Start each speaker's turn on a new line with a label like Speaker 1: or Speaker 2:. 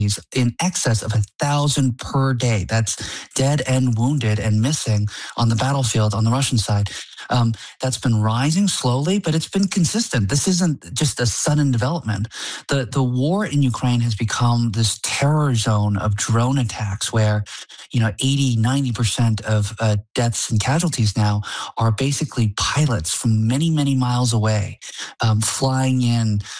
Speaker 1: in excess of 1,000 per day. That's dead and wounded and missing on the battlefield on the Russian side. That's been rising slowly, but it's been consistent. This isn't just a sudden development. The war in Ukraine has become this terror zone of drone attacks where, 80, 90% of deaths and casualties now are basically pilots from many, many miles away, flying in